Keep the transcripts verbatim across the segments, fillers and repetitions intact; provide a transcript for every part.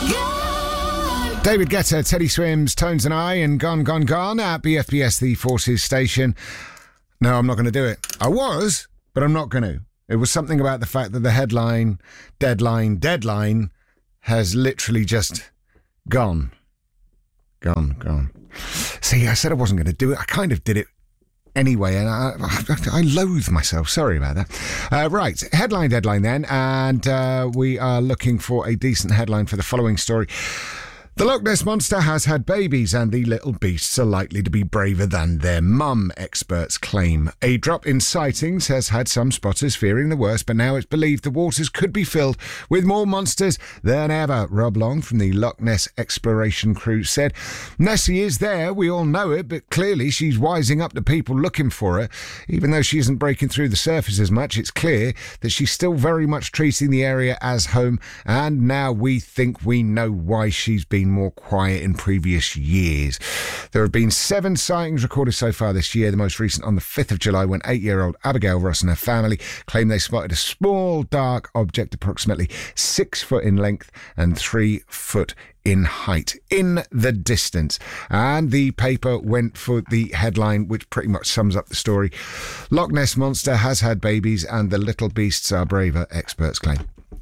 David Guetta, Teddy Swims, Tones and I, and Gone, Gone, Gone at B F B S, the Forces station. No, I'm not going to do it. I was, but I'm not going to. It was something about the fact that the headline, deadline, deadline has literally just gone. Gone, gone. See, I said I wasn't going to do it. I kind of did it anyway, and I, I, I loathe myself. Sorry about that. Uh, right, headline, deadline then, and uh, we are looking for a decent headline for the following story. The Loch Ness Monster has had babies and the little beasts are likely to be braver than their mum, experts claim. A drop in sightings has had some spotters fearing the worst, but now it's believed the waters could be filled with more monsters than ever. Rob Long from the Loch Ness Exploration Crew said, Nessie is there, we all know it, but clearly she's wising up to people looking for her. Even though she isn't breaking through the surface as much, it's clear that she's still very much treating the area as home, and now we think we know why she's been more quiet in previous years. There have been seven sightings recorded so far this year, the most recent on the fifth of July when eight-year-old Abigail Ross and her family claimed they spotted a small dark object approximately six foot in length and three foot in height in the distance. And the paper went for the headline, which pretty much sums up the story. Loch Ness Monster has had babies and the little beasts are braver, experts claim.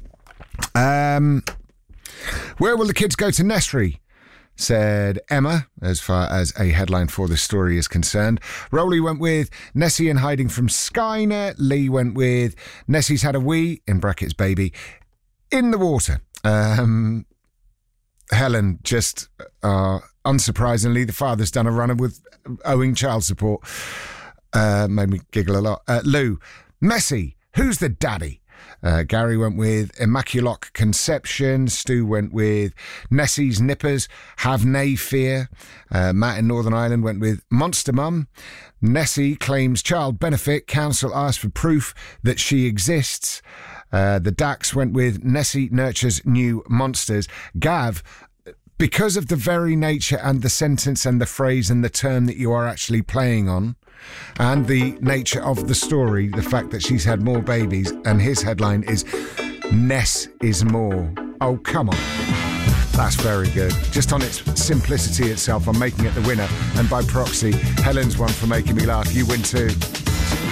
Um, where will the kids go to Nessry? Said Emma, as far as a headline for this story is concerned. Rowley went with Nessie in hiding from Skynet. Lee went with Nessie's had a wee, in brackets baby, in the water. Um, Helen, just uh, unsurprisingly, the father's done a runner with owing child support. Uh, made me giggle a lot. Uh, Lou, Messi, who's the daddy? Uh, Gary went with Immaculate Conception. Stu went with Nessie's Nippers, Have Nay Fear. Uh, Matt in Northern Ireland went with Monster Mum. Nessie claims child benefit. Council asked for proof that she exists. Uh, the Dax went with Nessie nurtures new monsters. Gav, because of the very nature and the sentence and the phrase and the term that you are actually playing on, and the nature of the story, the fact that she's had more babies, and his headline is Ness is more. Oh, come on. That's very good. Just on its simplicity itself, I'm making it the winner, and by proxy, Helen's one for making me laugh. You win too.